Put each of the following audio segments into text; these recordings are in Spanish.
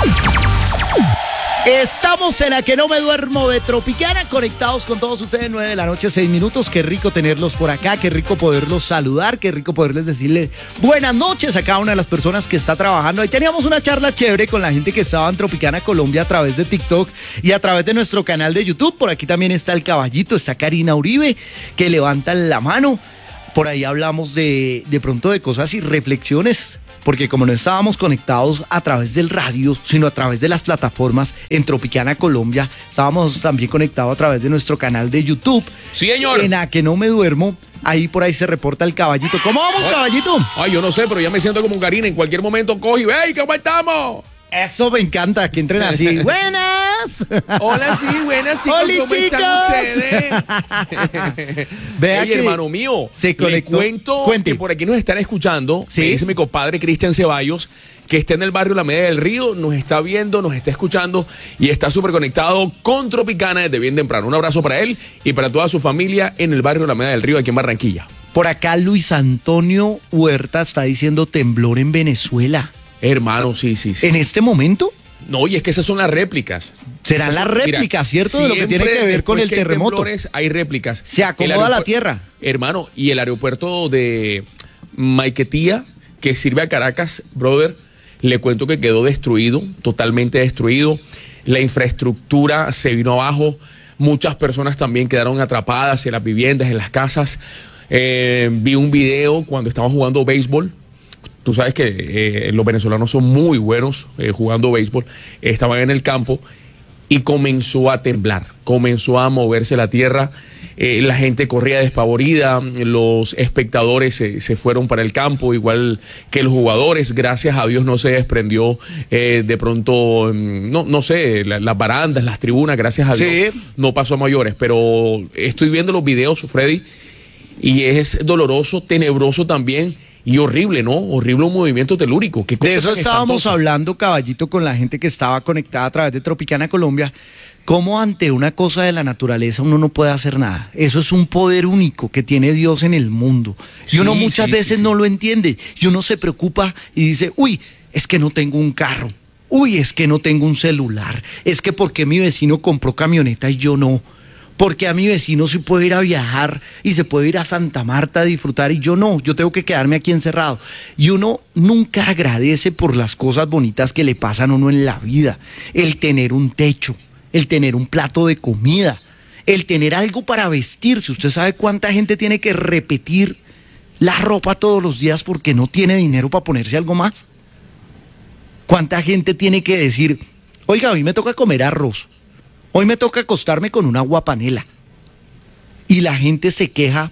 Estamos en La Que No Me Duermo de Tropicana, conectados con todos ustedes, 9 de la noche, 6 minutos. Qué rico tenerlos por acá, qué rico poderlos saludar, qué rico poderles decirle buenas noches a cada una de las personas que está trabajando. Ahí teníamos una charla chévere con la gente que estaba en Tropicana Colombia a través de TikTok y a través de nuestro canal de YouTube. Por aquí también está el caballito, está Karina Uribe, que levanta la mano. Por ahí hablamos de pronto de cosas y reflexiones, porque como no estábamos conectados a través del radio, sino a través de las plataformas en Tropicana Colombia, estábamos también conectados a través de nuestro canal de YouTube. Sí, señor. En A Que No Me Duermo, ahí por ahí se reporta el caballito. ¿Cómo vamos, caballito? Ay, yo no sé, pero ya me siento como un Karina. En cualquier momento coge y ¡hey, cómo estamos! Eso me encanta, que entren así. ¡Buenas! Hola, sí, buenas, chicos. ¡Holi, ¿Cómo chicos! están ustedes? Vea Ey, que hermano mío, se conectó. Cuente. Que por aquí nos están escuchando. Sí. Me dice mi compadre Cristian Ceballos, que está en el barrio La Media del Río, nos está viendo, nos está escuchando y está súper conectado con Tropicana desde bien temprano. Un abrazo para él y para toda su familia en el barrio La Media del Río, aquí en Barranquilla. Por acá Luis Antonio Huerta está diciendo temblor en Venezuela. Hermano, sí. ¿En este momento? No, y es que esas son las réplicas. Serán las réplicas, ¿cierto? De lo que tiene que ver con el terremoto. Hay réplicas. Se acomoda la tierra. Hermano, y el aeropuerto de Maiquetía, que sirve a Caracas, brother, le cuento que quedó destruido, totalmente destruido. La infraestructura se vino abajo. Muchas personas también quedaron atrapadas en las viviendas, en las casas. Vi un video cuando estaban jugando béisbol. Tú sabes que los venezolanos son muy buenos jugando béisbol. Estaban en el campo y comenzó a temblar, comenzó a moverse la tierra. La gente corría despavorida, los espectadores se fueron para el campo, igual que los jugadores. Gracias a Dios no se desprendió de pronto, no sé, las barandas, las tribunas, gracias a Dios. Sí. No pasó a mayores, pero estoy viendo los videos, Freddy, y es doloroso, tenebroso también. Y horrible, ¿no? Horrible un movimiento telúrico. ¿Qué cosa de eso estábamos espantosa? Hablando, caballito, con la gente que estaba conectada a través de Tropicana Colombia. Cómo ante una cosa de la naturaleza uno no puede hacer nada. Eso es un poder único que tiene Dios en el mundo. Y uno muchas veces no lo entiende. Y uno se preocupa y dice, uy, es que no tengo un carro. Uy, es que no tengo un celular. Es que ¿por qué mi vecino compró camioneta y yo no? Porque a mi vecino sí puede ir a viajar y se puede ir a Santa Marta a disfrutar y yo no, yo tengo que quedarme aquí encerrado. Y uno nunca agradece por las cosas bonitas que le pasan a uno en la vida. El tener un techo, el tener un plato de comida, el tener algo para vestirse. ¿Usted sabe cuánta gente tiene que repetir la ropa todos los días porque no tiene dinero para ponerse algo más? ¿Cuánta gente tiene que decir, oiga, a mí me toca comer arroz? Hoy me toca acostarme con una agua panela. Y la gente se queja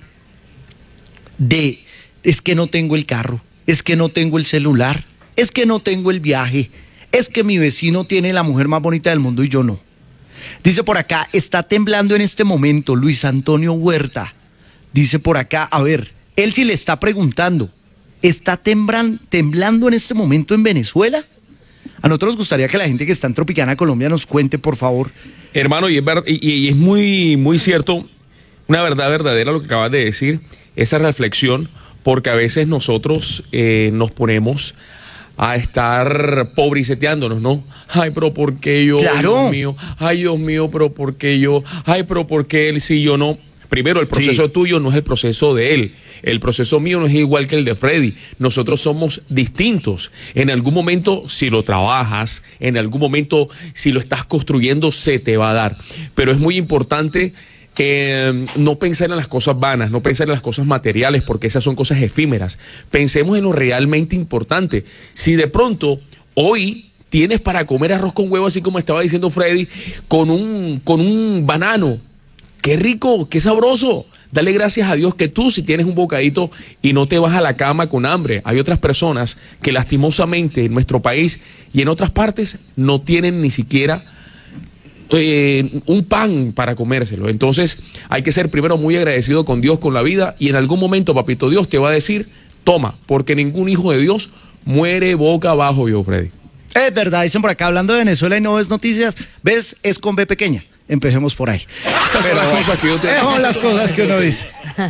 de, es que no tengo el carro, es que no tengo el celular, es que no tengo el viaje, es que mi vecino tiene la mujer más bonita del mundo y yo no. Dice por acá, está temblando en este momento Luis Antonio Huerta. Dice por acá, a ver, él sí le está preguntando, ¿está temblando en este momento en Venezuela? A nosotros nos gustaría que la gente que está en Tropicana Colombia nos cuente, por favor. Hermano, y es muy, muy cierto, una verdad verdadera lo que acabas de decir, esa reflexión, porque a veces nosotros nos ponemos a estar pobriceteándonos, ¿no? Ay, pero ¿por qué yo? Claro. Dios mío. Ay, Dios mío, pero ¿por qué yo? Ay, pero ¿por qué él sí, yo no? Primero, el proceso tuyo no es el proceso de él. El proceso mío no es igual que el de Freddy. Nosotros somos distintos. En algún momento, si lo trabajas, en algún momento, si lo estás construyendo, se te va a dar. Pero es muy importante que no pensar en las cosas vanas, no pensar en las cosas materiales, porque esas son cosas efímeras. Pensemos en lo realmente importante. Si de pronto, hoy tienes para comer arroz con huevo, así como estaba diciendo Freddy, con un banano, qué rico, qué sabroso. Dale gracias a Dios que tú si tienes un bocadito y no te vas a la cama con hambre. Hay otras personas que lastimosamente en nuestro país y en otras partes no tienen ni siquiera un pan para comérselo. Entonces hay que ser primero muy agradecido con Dios, con la vida, y en algún momento, papito Dios te va a decir, toma, porque ningún hijo de Dios muere boca abajo, yo, Freddy. Es verdad, dicen por acá, hablando de Venezuela y no ves noticias, ves, es con B pequeña. Empecemos por ahí. Esas son las cosas que yo te digo. Son las cosas que uno dice.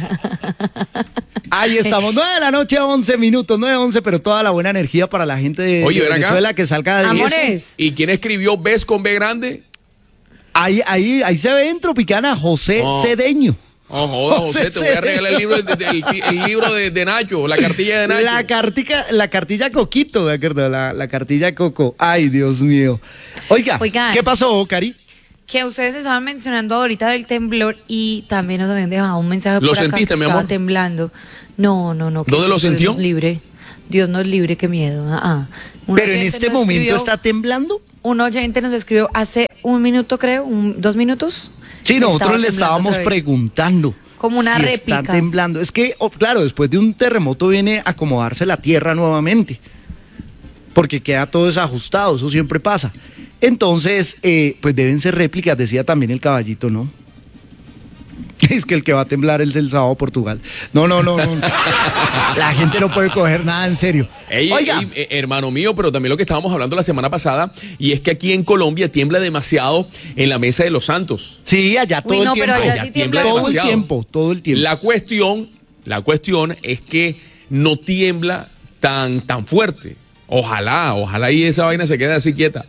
Ahí estamos, 9 de la noche, 11 minutos, 9:11, pero toda la buena energía para la gente de Venezuela acá, que salga de Amores. ¿Y quién escribió Ves con B grande? Ahí se ve en Tropicana, José Cedeño. Oh, joda, José, te voy a regalar el libro de Nacho, la cartilla de Nacho. La cartilla Coquito, ¿de acuerdo? La cartilla Coco. Ay, Dios mío. Oigan, ¿qué pasó, Cari? Que ustedes estaban mencionando ahorita del temblor y también nos habían dejado un mensaje por ¿Lo acá sentiste, que mi estaba amor? temblando. No. ¿Dónde lo sintió? Dios nos libre, qué miedo. Pero en este momento está temblando. Un oyente nos escribió hace un minuto, creo, 2 minutos. Sí, nosotros le estábamos preguntando. Como una si réplica. Está temblando. Es que, claro, después de un terremoto viene a acomodarse la tierra nuevamente. Porque queda todo desajustado, eso siempre pasa. Entonces, pues deben ser réplicas, decía también el caballito, ¿no? Es que el que va a temblar es el sábado Portugal. No. La gente no puede coger nada en serio. Oiga, hermano mío, pero también lo que estábamos hablando la semana pasada, y es que aquí en Colombia tiembla demasiado en la Mesa de los Santos. Sí, allá todo el tiempo. Pero allá sí tiembla todo demasiado. el tiempo. La cuestión es que no tiembla tan fuerte. Ojalá y esa vaina se quede así quieta.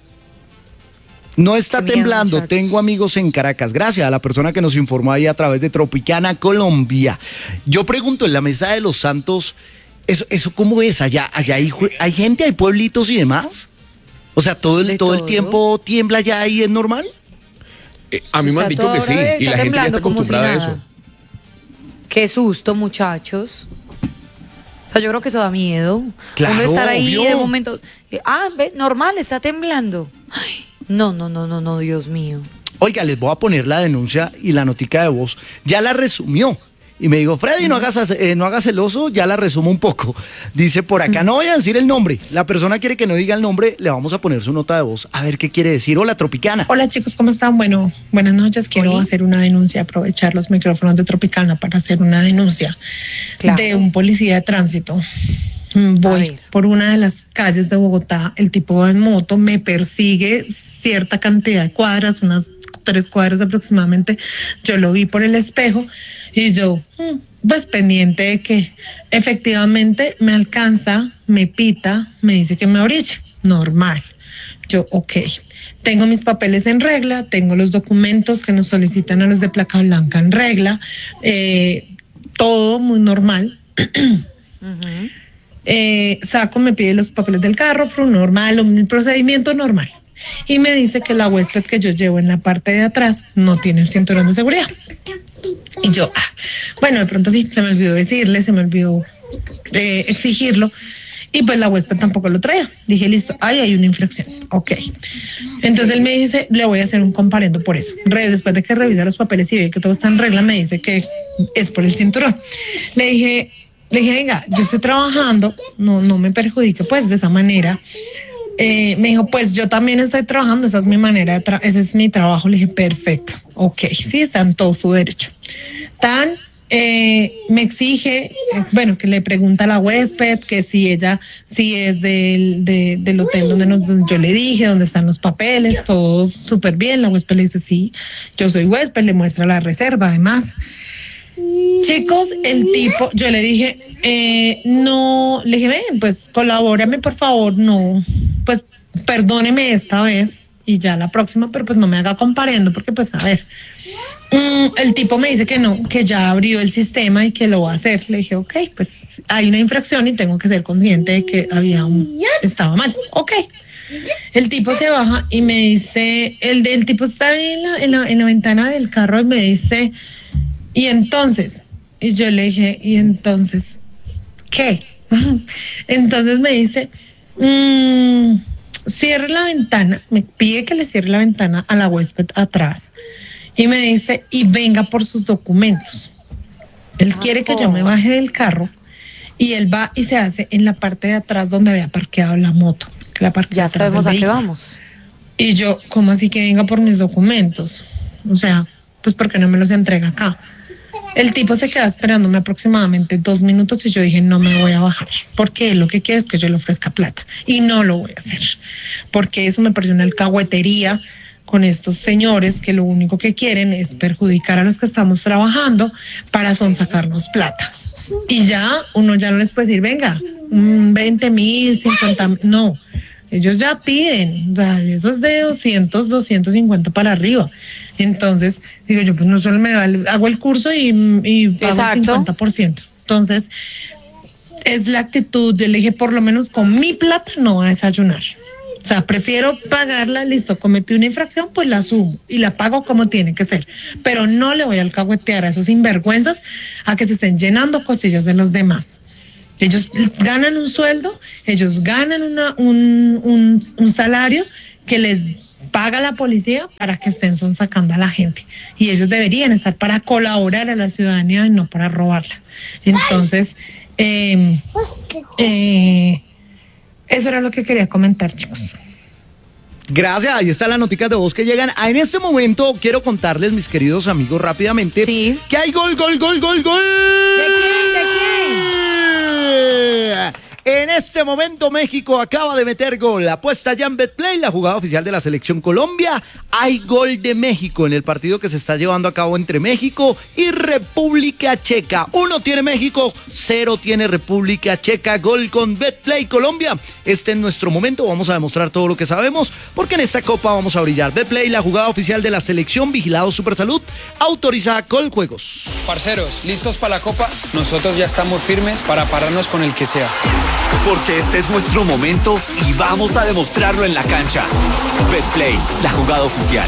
No está Qué miedo, temblando, muchachos. tengo amigos en Caracas, gracias a la persona que nos informó ahí a través de Tropicana Colombia. Yo pregunto, en la Mesa de los Santos, ¿eso cómo es? ¿Allá hay gente, hay pueblitos y demás? O sea, todo el tiempo tiembla allá ahí, ¿es normal? A mí me han dicho que sí, y la gente ya está acostumbrada a eso. Qué susto, muchachos. O sea, yo creo que eso da miedo. Claro, Uno estar ahí obvio. de momento. Ve, normal, está temblando. Ay, no, Dios mío. Oiga, les voy a poner la denuncia y la notica de voz. Ya la resumió. Y me dijo, Freddy, no hagas el oso, ya la resumo un poco. Dice por acá, no voy a decir el nombre. La persona quiere que no diga el nombre, le vamos a poner su nota de voz. A ver qué quiere decir. Hola, Tropicana. Hola chicos, ¿cómo están? Bueno, buenas noches. Quiero hacer una denuncia, aprovechar los micrófonos de Tropicana para hacer una denuncia de un policía de tránsito. Voy por una de las calles de Bogotá, el tipo va en moto, me persigue cierta cantidad de cuadras, unas 3 cuadras aproximadamente. Yo lo vi por el espejo y yo, pues pendiente de que efectivamente me alcanza, me pita, me dice que me orille. Normal. Yo, ok. Tengo mis papeles en regla, tengo los documentos que nos solicitan a los de placa blanca en regla, todo muy normal. Saco, me pide los papeles del carro, pero normal, el procedimiento normal. Y me dice que la huésped que yo llevo en la parte de atrás no tiene el cinturón de seguridad. Y yo, bueno, de pronto sí, se me olvidó decirle, se me olvidó exigirlo. Y pues la huésped tampoco lo traía. Dije, listo, hay una infracción. Ok. Entonces él me dice, le voy a hacer un comparendo por eso. Después de que revisa los papeles y ve que todo está en regla, me dice que es por el cinturón. Le dije, venga, yo estoy trabajando, no me perjudique pues de esa manera. Me dijo, pues yo también estoy trabajando, esa es mi manera, ese es mi trabajo. Le dije, perfecto, ok, sí, está en todo su derecho. Me exige, que le pregunta a la huésped que si es del hotel donde yo le dije, dónde están los papeles, todo súper bien. La huésped le dice, sí, yo soy huésped, le muestra la reserva, además. Chicos, el tipo, yo le dije, no, le dije, ven, pues colabórame por favor, no, pues perdóneme esta vez y ya la próxima, pero pues no me haga comparendo porque pues a ver, el tipo me dice que no, que ya abrió el sistema y que lo va a hacer. Le dije, ok, pues hay una infracción y tengo que ser consciente de que estaba mal, ok. El tipo se baja y me dice, el tipo está ahí en la ventana del carro y me dice, y entonces, y yo le dije, ¿y entonces qué? Entonces me dice, cierre la ventana, me pide que le cierre la ventana a la huésped atrás y me dice, y venga por sus documentos. Él quiere que yo me baje del carro y él va y se hace en la parte de atrás donde había parqueado la moto. Ya sabemos a qué vamos. Y yo, ¿cómo así que venga por mis documentos? O sea, pues ¿por qué no me los entrega acá? El tipo se queda esperándome aproximadamente 2 minutos y yo dije, no me voy a bajar, porque él lo que quiere es que yo le ofrezca plata y no lo voy a hacer, porque eso me pareció una alcahuetería con estos señores que lo único que quieren es perjudicar a los que estamos trabajando para sonsacarnos plata. Y ya uno ya no les puede decir, venga, 20.000, 50.000, no. Ellos ya piden, o sea, eso es de 200, 250 para arriba. Entonces, digo yo, pues no solo hago el curso y pago el 50%. Entonces, es la actitud. Yo le dije, por lo menos con mi plata no va a desayunar. O sea, prefiero pagarla, listo, cometí una infracción, pues la asumo y la pago como tiene que ser. Pero no le voy a alcahuetear a esos sinvergüenzas a que se estén llenando costillas de los demás. Ellos ganan un sueldo, ellos ganan un salario que les paga la policía para que estén sacando a la gente. Y ellos deberían estar para colaborar a la ciudadanía y no para robarla. Entonces, eso era lo que quería comentar, chicos. Gracias, ahí está la notica de voz que llegan. En este momento quiero contarles, mis queridos amigos, rápidamente, que hay gol. ¿De quién? En este momento México acaba de meter gol. Apuesta ya en Betplay, la jugada oficial de la selección Colombia. Hay gol de México en el partido que se está llevando a cabo entre México y República Checa. 1 tiene México, 0 tiene República Checa. Gol con Betplay Colombia. Este es nuestro momento, vamos a demostrar todo lo que sabemos, porque en esta copa vamos a brillar. Betplay, la jugada oficial de la selección, vigilado Supersalud, autorizada Coljuegos. Parceros, ¿listos para la copa? Nosotros ya estamos firmes para pararnos con el que sea. Porque este es nuestro momento y vamos a demostrarlo en la cancha. Betplay, la jugada oficial.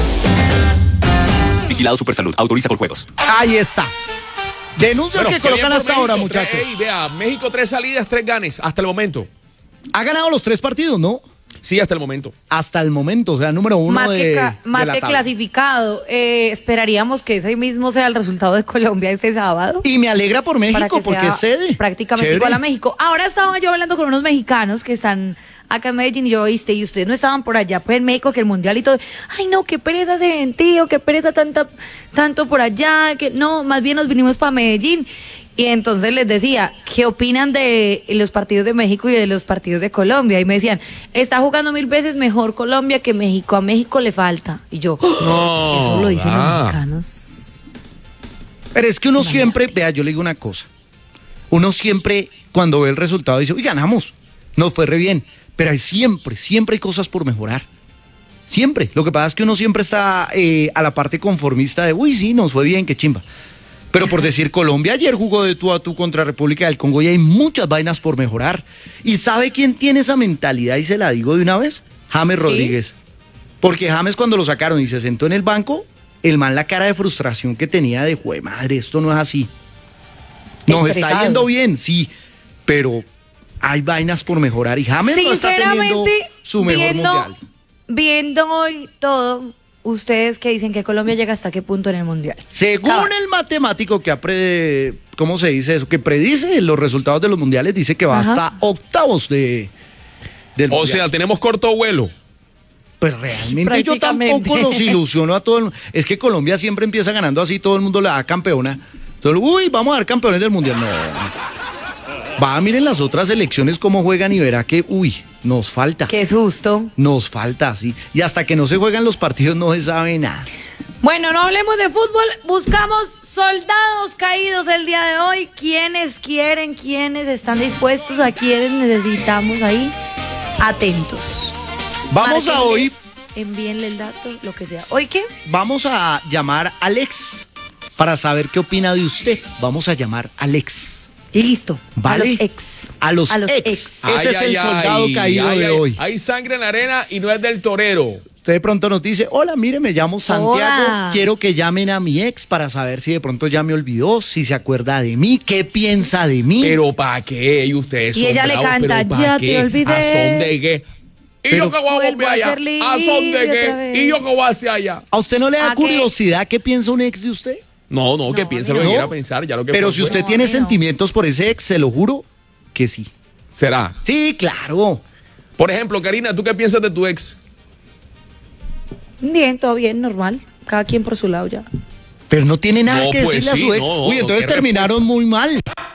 Vigilado Supersalud, autoriza Coljuegos. Ahí está. Denuncias que colocan hasta ahora, muchachos. Vea, México 3 salidas, 3 ganes, hasta el momento. Ha ganado los 3 partidos, ¿no? Sí, hasta el momento. Hasta el momento, o sea, número 1 más de más la que tabla. Clasificado. Esperaríamos que ese mismo sea el resultado de Colombia este sábado. Y me alegra por México, porque es sede. Prácticamente Chévere. igual a México. Ahora estaba yo hablando con unos mexicanos que están acá en Medellín y yo, ¿viste? Y ustedes no estaban por allá, pues en México, que el mundial y todo. Ay, no, qué pereza ese gentío, qué pereza tanto por allá, que no, más bien nos vinimos para Medellín. Y entonces les decía, ¿qué opinan de los partidos de México y de los partidos de Colombia? Y me decían, está jugando 1000 veces mejor Colombia que México, a México le falta. Y yo, No, si eso lo dicen los mexicanos. Pero es que uno siempre, vea, yo le digo una cosa. Uno siempre, cuando ve el resultado, dice, uy, ganamos, nos fue re bien. Pero siempre hay cosas por mejorar. Siempre. Lo que pasa es que uno siempre está a la parte conformista de, uy, sí, nos fue bien, qué chimba. Pero por decir, Colombia ayer jugó de tú a tú contra República del Congo y hay muchas vainas por mejorar. ¿Y sabe quién tiene esa mentalidad? Y se la digo de una vez, James Rodríguez. Porque James, cuando lo sacaron y se sentó en el banco, el man, la cara de frustración que tenía de, jue madre, esto no es así. Nos está yendo bien, sí, pero hay vainas por mejorar y James no está teniendo su mejor mundial. Viendo hoy todo, ustedes que dicen que Colombia llega hasta qué punto en el mundial. Según el matemático que ¿cómo se dice eso? Que predice los resultados de los mundiales, dice que va hasta octavos del mundial. O sea, tenemos corto vuelo. Pues realmente yo tampoco los ilusiono a todo el mundo. Es que Colombia siempre empieza ganando así, todo el mundo le da campeona. Entonces, uy, vamos a dar campeones del mundial. No. Va, miren las otras elecciones cómo juegan y verá que, uy, nos falta. Qué susto. Nos falta, sí. Y hasta que no se juegan los partidos no se sabe nada. Bueno, no hablemos de fútbol, buscamos soldados caídos el día de hoy. ¿Quiénes quieren? ¿Quiénes están dispuestos? ¿A quiénes necesitamos ahí? Atentos. Vamos a hoy. Envíenle el dato, lo que sea. ¿Hoy qué? Vamos a llamar a Alex para saber qué opina de usted. Vamos a llamar a Alex. Listo. ¿Vale? A los ex. A los ex. Ese es el soldado caído de hoy. Hay sangre en la arena y no es del torero. Usted de pronto nos dice, hola, mire, me llamo Santiago, Hola. quiero que llamen a mi ex para saber si de pronto ya me olvidó, si se acuerda de mí, qué piensa de mí. Pero ¿para qué? Y ustedes Y son ella le bravos, canta, ¿pero pa' ya qué? te olvidé. ¿A son de qué? ¿Y Pero yo qué voy a vuelvo volver a allá? ser libre ¿A son de otra qué? vez. ¿Y yo qué voy a hacer allá? ¿A usted no le da ¿A qué? curiosidad qué piensa un ex de usted? No, que No, piense a mí lo que no. quiera pensar. Ya lo que Pero fue, si fue. usted No, tiene a mí no. sentimientos por ese ex, se lo juro que sí. ¿Será? Sí, claro. Por ejemplo, Karina, ¿tú qué piensas de tu ex? Bien, todo bien, normal. Cada quien por su lado ya. Pero no tiene nada No, que pues decirle sí, a su ex. no, Uy, entonces qué terminaron muy mal.